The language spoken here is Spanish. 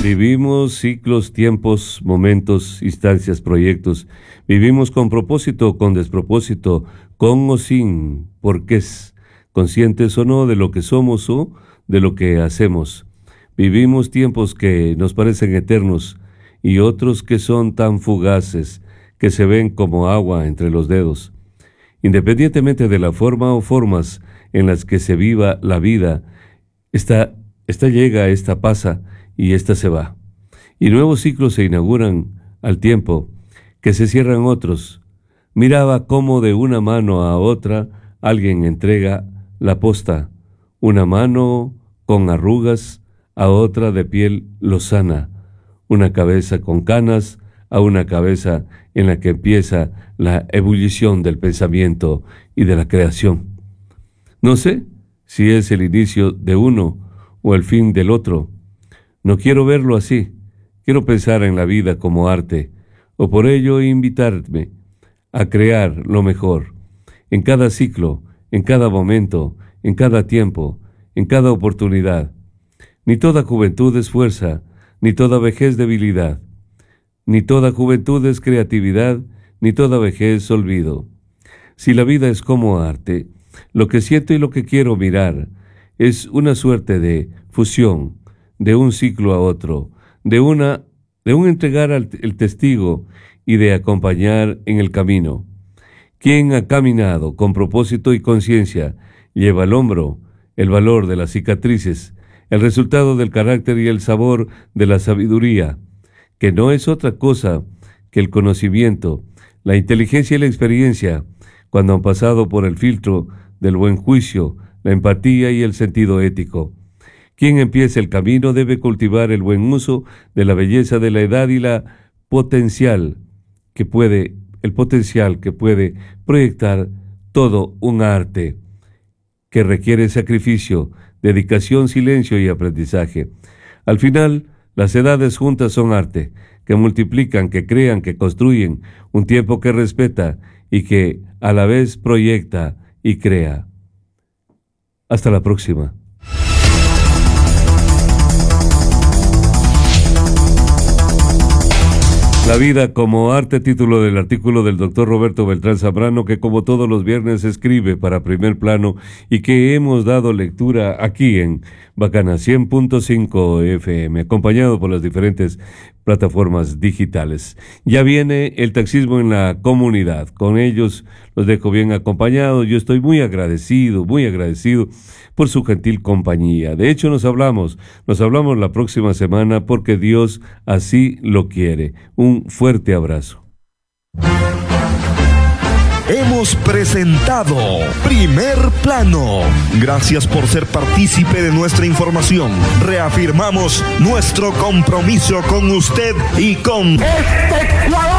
Vivimos ciclos, tiempos, momentos, instancias, proyectos. Vivimos con propósito o con despropósito, con o sin porqués, conscientes o no de lo que somos o de lo que hacemos. Vivimos tiempos que nos parecen eternos y otros que son tan fugaces que se ven como agua entre los dedos. Independientemente de la forma o formas en las que se viva la vida, esta llega, esta pasa y esta se va. Y nuevos ciclos se inauguran al tiempo que se cierran otros. Miraba cómo de una mano a otra alguien entrega la posta, una mano con arrugas a otra de piel lozana, una cabeza con canas a una cabeza en la que empieza la ebullición del pensamiento y de la creación. No sé si es el inicio de uno o el fin del otro. No quiero verlo así. Quiero pensar en la vida como arte, o por ello invitarme a crear lo mejor, en cada ciclo, en cada momento, en cada tiempo, en cada oportunidad. Ni toda juventud es fuerza, ni toda vejez debilidad, ni toda juventud es creatividad, ni toda vejez olvido. Si la vida es como arte, lo que siento y lo que quiero mirar es una suerte de fusión, de un ciclo a otro, de un entregar el testigo y de acompañar en el camino. Quien ha caminado con propósito y conciencia lleva al hombro el valor de las cicatrices, el resultado del carácter y el sabor de la sabiduría, que no es otra cosa que el conocimiento, la inteligencia y la experiencia, cuando han pasado por el filtro del buen juicio, la empatía y el sentido ético. Quien empieza el camino debe cultivar el buen uso de la belleza de la edad y el potencial que puede proyectar todo un arte que requiere sacrificio, dedicación, silencio y aprendizaje. Al final, las edades juntas son arte, que multiplican, que crean, que construyen, un tiempo que respeta y que a la vez proyecta y crea. Hasta la próxima. La vida como arte, título del artículo del doctor Roberto Beltrán Zambrano, que como todos los viernes escribe para Primer Plano y que hemos dado lectura aquí en Bacana 100.5 FM, acompañado por las diferentes plataformas digitales. Ya viene el taxismo en la comunidad. Con ellos los dejo bien acompañados. Yo estoy muy agradecido por su gentil compañía. De hecho, nos hablamos la próxima semana porque Dios así lo quiere. Un fuerte abrazo. Hemos presentado Primer Plano. Gracias por ser partícipe de nuestra información. Reafirmamos nuestro compromiso con usted y con este Ecuador.